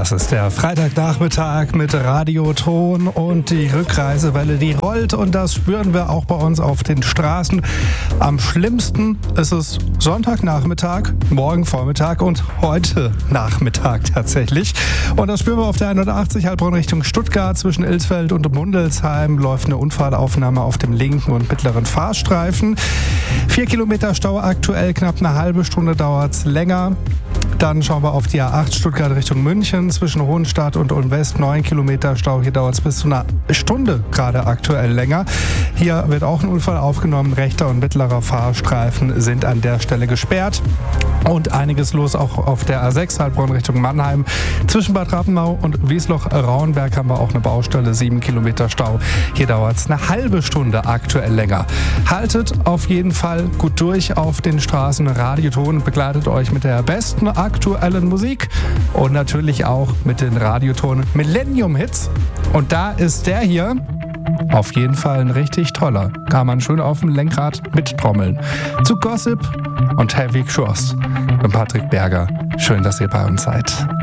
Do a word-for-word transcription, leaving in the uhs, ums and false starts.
Das ist der Freitagnachmittag mit Radioton und die Rückreisewelle, die rollt und das spüren wir auch bei uns auf den Straßen. Am schlimmsten ist es Sonntagnachmittag, morgen Vormittag und heute Nachmittag tatsächlich. Und das spüren wir auf der hundertachtzig Heilbronn Richtung Stuttgart. Zwischen Ilsfeld und Mundelsheim läuft eine Unfallaufnahme auf dem linken und mittleren Fahrstreifen. Vier Kilometer Stau aktuell, knapp eine halbe Stunde dauert es länger. Dann schauen wir auf die A acht Stuttgart Richtung München zwischen Hohenstadt und Ulm-West. neun Kilometer Stau, hier dauert es bis zu einer Stunde gerade aktuell länger. Hier wird auch ein Unfall aufgenommen. Rechter und mittlerer Fahrstreifen sind an der Stelle gesperrt. Und einiges los auch auf der A sechs Heilbronn Richtung Mannheim. Zwischen Bad Rappenau und Wiesloch-Rauenberg haben wir auch eine Baustelle. sieben Kilometer Stau. Hier dauert es eine halbe Stunde aktuell länger. Haltet auf jeden Fall gut durch auf den Straßen. Radioton begleitet euch mit der besten aktuellen Musik und natürlich auch mit den Radioton Millennium Hits. Und da ist der hier auf jeden Fall ein richtig toller. Kann man schön auf dem Lenkrad mittrommeln. Zu Gossip und Heavy Cross und Patrick Berger. Schön, dass ihr bei uns seid.